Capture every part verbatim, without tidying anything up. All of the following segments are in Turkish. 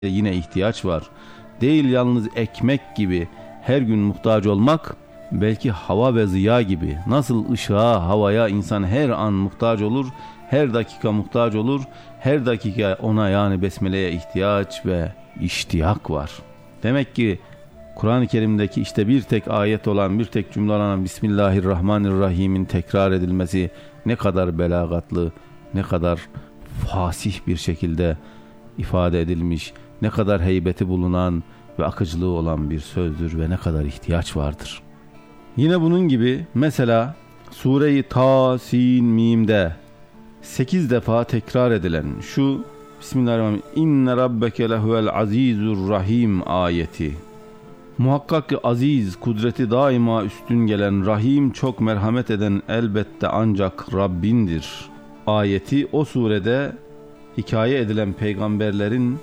yine ihtiyaç var. Değil yalnız ekmek gibi her gün muhtaç olmak, belki hava ve ziya gibi. Nasıl ışığa, havaya insan her an muhtaç olur, her dakika muhtaç olur, her dakika ona yani besmeleye ihtiyaç ve iştiyak var. Demek ki Kur'an-ı Kerim'deki işte bir tek ayet olan, bir tek cümle olan Bismillahirrahmanirrahim'in tekrar edilmesi ne kadar belagatlı, ne kadar fasih bir şekilde ifade edilmiş, ne kadar heybeti bulunan ve akıcılığı olan bir sözdür ve ne kadar ihtiyaç vardır. Yine bunun gibi mesela Sure-i Ta-Sin Mim'de sekiz defa tekrar edilen şu Bismillahirrahmanirrahim İnne rabbeke lehuvel azizur rahim ayeti. Muhakkak ki aziz, kudreti daima üstün gelen, rahim, çok merhamet eden elbette ancak Rabbindir ayeti o surede hikaye edilen peygamberlerin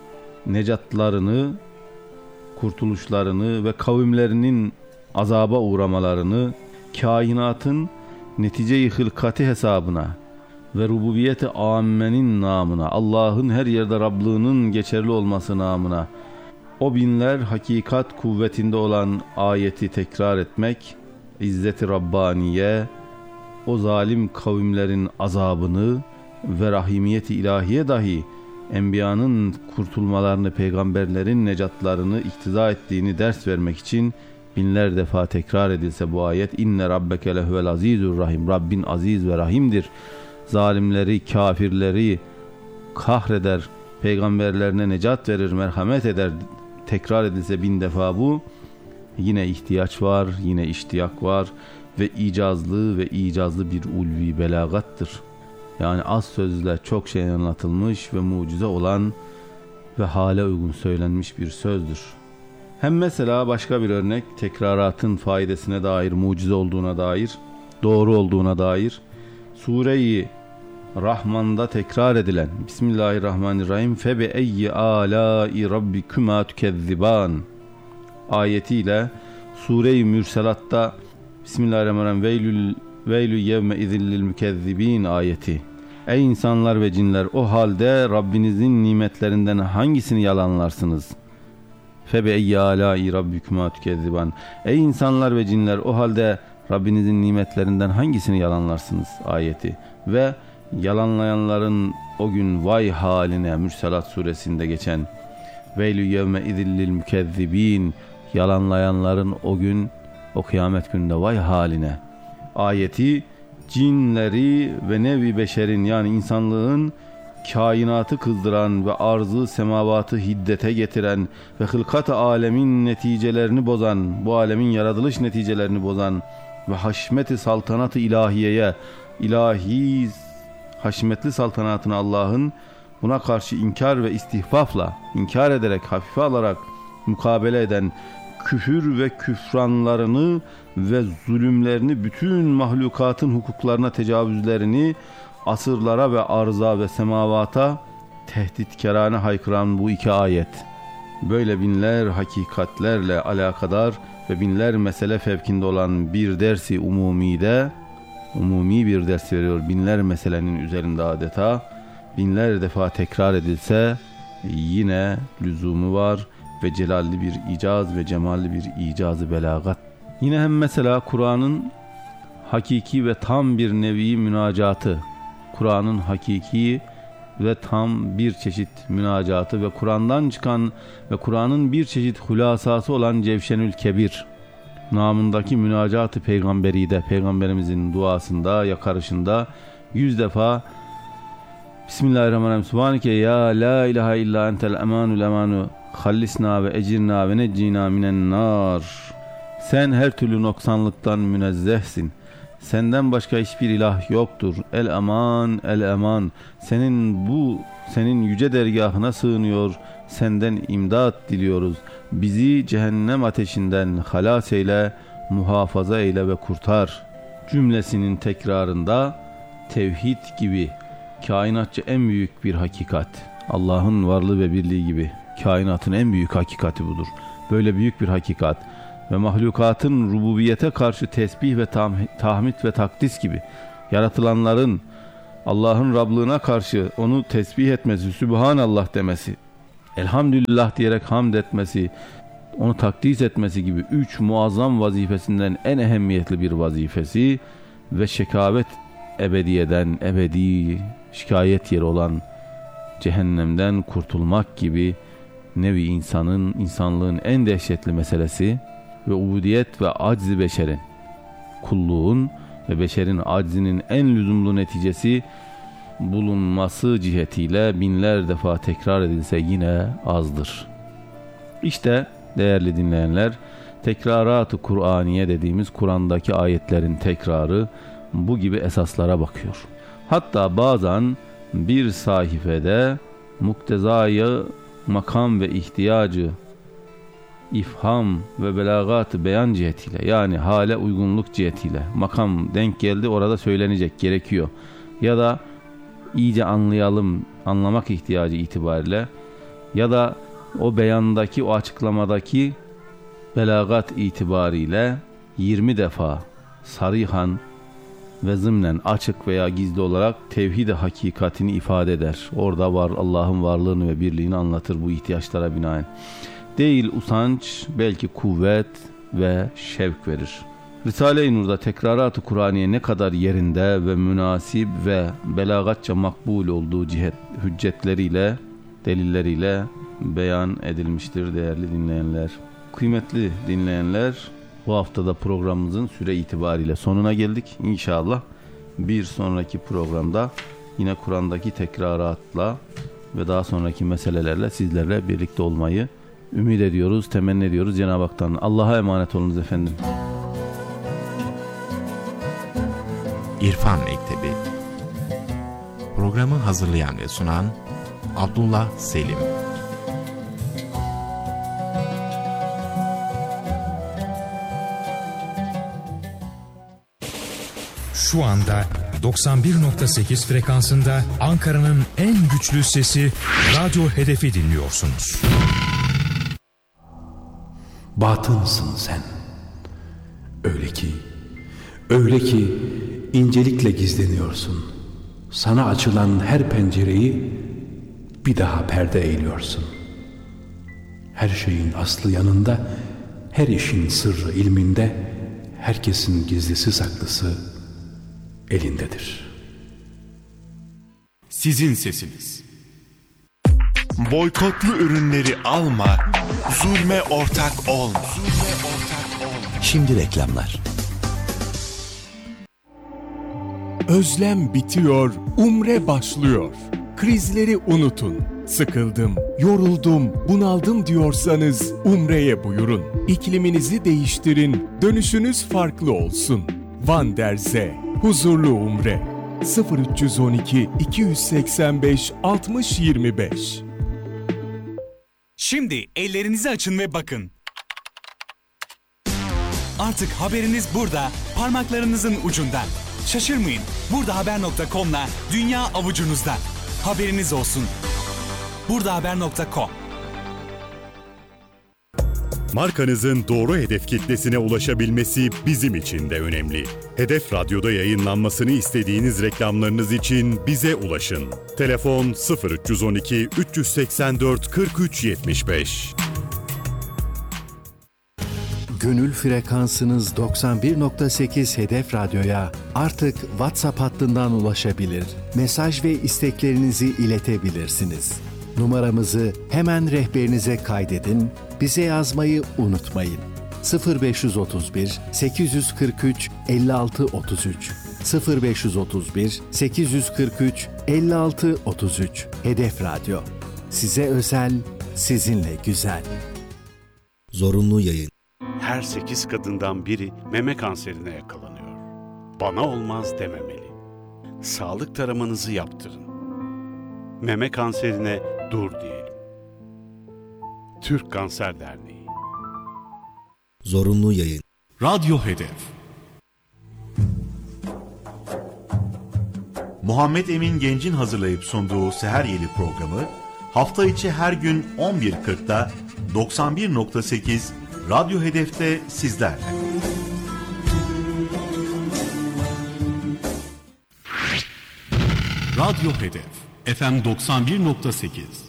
necatlarını, kurtuluşlarını ve kavimlerinin azaba uğramalarını, kainatın netice-i hılkati hesabına ve rububiyeti âmmenin namına, Allah'ın her yerde Rablığının geçerli olması namına o binler hakikat kuvvetinde olan ayeti tekrar etmek, İzzet-i Rabbaniye, o zalim kavimlerin azabını ve rahimiyeti ilahiye dahi enbiyanın kurtulmalarını, peygamberlerin necatlarını iktiza ettiğini ders vermek için binler defa tekrar edilse bu ayet, İnne rabbeke lehuvel azizur rahim, Rabbin aziz ve rahimdir, zalimleri, kafirleri kahreder, peygamberlerine necat verir, merhamet eder tekrar edilse bin defa bu, yine ihtiyaç var, yine iştiyak var ve icazlı ve icazlı bir ulvi belagattır. Yani az sözle çok şey anlatılmış ve mucize olan ve hale uygun söylenmiş bir sözdür. Hem mesela başka bir örnek, tekraratın faidesine dair, mucize olduğuna dair, doğru olduğuna dair Sure-i Rahman'da tekrar edilen Bismillahirrahmanirrahim Fe bi eyyi âlâi rabbikümâ tükezzibân ayetiyle Sure-i Mürselat'ta Bismillahirrahmanirrahim Veylül Veylü yevme izillil mükezzibin ayeti. Ey insanlar ve cinler, o halde Rabbinizin nimetlerinden hangisini yalanlarsınız? Fe bi eyyi âlâi rabbikümâ tükezziban. Ey insanlar ve cinler, o halde Rabbinizin nimetlerinden hangisini yalanlarsınız? Ayeti. Ve yalanlayanların o gün vay haline, Mürselat suresinde geçen Veylü yevme izillil mükezzibin, yalanlayanların o gün, o kıyamet gününde vay haline ayeti, cinleri ve nevi beşerin yani insanlığın kainatı kızdıran ve arzı semavatı hiddete getiren ve hılkat-ı alemin neticelerini bozan, bu alemin yaratılış neticelerini bozan ve haşmet-i saltanat-ı ilahiyeye, ilahi haşmetli saltanatını Allah'ın buna karşı inkar ve istihfafla, inkar ederek, hafife alarak mukabele eden küfür ve küfranlarını ve zulümlerini, bütün mahlukatın hukuklarına tecavüzlerini, asırlara ve arza ve semavata tehditkarane haykıran bu iki ayet, böyle binler hakikatlerle alakadar ve binler mesele fevkinde olan bir dersi umumide, umumi bir ders veriyor. Binler meselenin üzerinde adeta binler defa tekrar edilse yine lüzumu var ve celalli bir icaz ve cemalli bir icazı belagat. Yine hem mesela Kur'an'ın hakiki ve tam bir nevi münacatı, Kur'an'ın hakiki ve tam bir çeşit münacatı ve Kur'an'dan çıkan ve Kur'an'ın bir çeşit hulasası olan Cevşenül Kebir namındaki münacatı peygamberi de peygamberimizin duasında, yakarışında yüz defa Bismillahirrahmanirrahim Subhaneke ya la ilahe illa entel emanul emanu hallisna ve ecirna ve neccina minen nar. Sen her türlü noksanlıktan münezzehsin. Senden başka hiçbir ilah yoktur. El eman, el eman. Senin bu, senin yüce dergahına sığınıyor. Senden imdat diliyoruz. Bizi cehennem ateşinden halas eyle, muhafaza eyle ve kurtar. Cümlesinin tekrarında tevhid gibi kainatçı en büyük bir hakikat, Allah'ın varlığı ve birliği gibi kainatın en büyük hakikati budur. Böyle büyük bir hakikat ve mahlukatın rububiyete karşı tesbih ve tahmid ve takdis gibi yaratılanların Allah'ın Rablığına karşı onu tesbih etmesi, Sübhanallah demesi elhamdülillah diyerek hamd etmesi, onu takdis etmesi gibi üç muazzam vazifesinden en ehemmiyetli bir vazifesi ve şekavet ebediyeden, ebedi şikayet yeri olan cehennemden kurtulmak gibi nevi insanın, insanlığın en dehşetli meselesi ve ubudiyet ve acz-i beşerin, kulluğun ve beşerin aczinin en lüzumlu neticesi bulunması cihetiyle binler defa tekrar edilse yine azdır. İşte değerli dinleyenler, tekrarat-ı Kur'aniye dediğimiz Kur'an'daki ayetlerin tekrarı bu gibi esaslara bakıyor. Hatta bazen bir sayfede muktezayı makam ve ihtiyacı ifham ve belagat-ı beyan cihetiyle, yani hale uygunluk cihetiyle makam denk geldi, orada söylenecek, gerekiyor. Ya da iyice anlayalım, anlamak ihtiyacı itibariyle, ya da o beyandaki, o açıklamadaki belagat itibariyle yirmi defa sarihan ve zımnen açık veya gizli olarak tevhid-i hakikatini ifade eder. Orada var, Allah'ın varlığını ve birliğini anlatır bu ihtiyaçlara binaen. Değil usanç, belki kuvvet ve şevk verir. Risale-i Nur'da tekrarat-ı Kur'aniye ne kadar yerinde ve münasip ve belagatça makbul olduğu cihet, hüccetleriyle, delilleriyle beyan edilmiştir değerli dinleyenler. Kıymetli dinleyenler, bu haftada programımızın süre itibariyle sonuna geldik. İnşallah bir sonraki programda yine Kur'an'daki tekraratla ve daha sonraki meselelerle sizlerle birlikte olmayı ümit ediyoruz, temenni ediyoruz Cenab-ı Hak'tan. Allah'a emanet olunuz efendim. İrfan Mektebi. Programı hazırlayan ve sunan Abdullah Selim. Şu anda doksan bir nokta sekiz frekansında Ankara'nın en güçlü sesi Radyo Hedef'i dinliyorsunuz. Batınsın sen. Öyle ki, öyle ki incelikle gizleniyorsun. Sana açılan her pencereyi bir daha perde eğiliyorsun. Her şeyin aslı yanında, her işin sırrı ilminde, herkesin gizlisi saklısı elindedir. Sizin sesiniz. Boykotlu ürünleri alma, zulme ortak olma. Şimdi reklamlar. Özlem bitiyor, umre başlıyor. Krizleri unutun. Sıkıldım, yoruldum, bunaldım diyorsanız umreye buyurun. İkliminizi değiştirin, dönüşünüz farklı olsun. Van der Zee, huzurlu umre. sıfır üç on iki iki yüz seksen beş altmış yirmi beş. Şimdi ellerinizi açın ve bakın. Artık haberiniz burada, parmaklarınızın ucunda. Şaşırmayın, burdahaber nokta com'la dünya avucunuzda. Haberiniz olsun. burdahaber nokta com. Markanızın doğru hedef kitlesine ulaşabilmesi bizim için de önemli. Hedef Radyo'da yayınlanmasını istediğiniz reklamlarınız için bize ulaşın. Telefon sıfır üç on iki üç seksen dört kırk üç yetmiş beş. Gönül frekansınız doksan bir nokta sekiz Hedef Radyo'ya artık WhatsApp hattından ulaşabilir, mesaj ve isteklerinizi iletebilirsiniz. Numaramızı hemen rehberinize kaydedin, bize yazmayı unutmayın. sıfır beş otuz bir sekiz kırk üç elli altı otuz üç sıfır beş otuz bir sekiz kırk üç elli altı otuz üç Hedef Radyo. Size özel, sizinle güzel. Zorunlu yayın. Her sekiz kadından biri meme kanserine yakalanıyor. Bana olmaz dememeli. Sağlık taramanızı yaptırın. Meme kanserine dur diyelim. Türk Kanser Derneği. Zorunlu yayın. Radyo Hedef. Muhammed Emin Genç'in hazırlayıp sunduğu Seher Yeli programı hafta içi her gün on bir kırkta doksan bir nokta sekiz Radyo Hedef'te sizlerle. Radyo Hedef F M doksan bir nokta sekiz.